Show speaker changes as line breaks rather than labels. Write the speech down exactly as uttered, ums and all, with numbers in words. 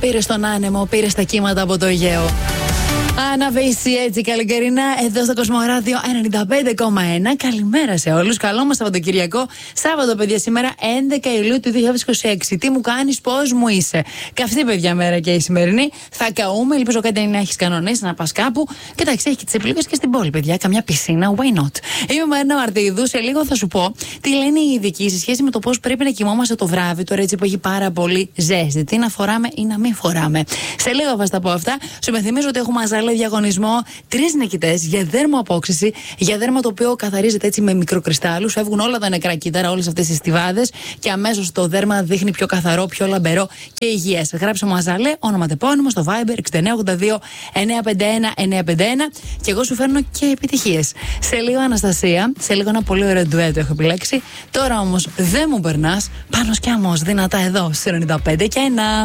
Πήρε στον άνεμο, πήρε τα κύματα από το Αιγαίο. Άννα Βέιση, έτσι καλοκαιρινά, εδώ στο Κοσμοράδιο ενενήντα πέντε κόμμα ένα. Καλημέρα σε όλους. Καλό μας Σαββατοκυριακό. Σάββατο, παιδιά, σήμερα έντεκα Ιουλίου του δύο χιλιάδες είκοσι έξι. Τι μου κάνεις, πώς μου είσαι. Καυτή, παιδιά, μέρα και η σημερινή. Θα καούμε. Ελπίζω κάτι να έχεις κανονίσει, να πας κάπου. Κοιτάξτε, έχει και τις επιλογές και στην πόλη, παιδιά. Καμιά πισίνα, why not. Είμαι η Μαρίνα Μαρτίδου. Σε λίγο θα σου πω τι λένε οι ειδικοί σε σχέση με το πώς πρέπει να κοιμόμαστε το βράδυ, τώρα έτσι που έχει πάρα πολύ ζέστη. Τι να φοράμε ή να μην φοράμε. Σε λίγο θα στα πω αυτά. Σου υπενθυμίζω ότι έχουμε αζάλε διαγωνισμό. Τρεις νικητές για δέρμα απόξυση, για δέρμα το οποίο καθαρίζεται έτσι με μικροκριστάλλους. Φεύγουν όλα τα νεκρά κύτταρα, όλες αυτές τις στιβάδες και αμέσως το δέρμα δείχνει πιο καθαρό, πιο λαμπερό και υγιές. Γράψε μου αζάλε, όνομα τεπώνυμο στο Viber έξι εννιά ογδόντα δύο εννιακόσια πενήντα ένα εννιακόσια πενήντα ένα και εγώ σου φέρνω και επιτυχίες. Σε λίγο Αναστασία, σε λίγο ένα πολύ ωραίο ντουέτο έχω επιλέξει. Τώρα όμως δεν μου περνάς. Πάνω σκιάμος δυνατά εδώ στο ενενήντα πέντε και ένα.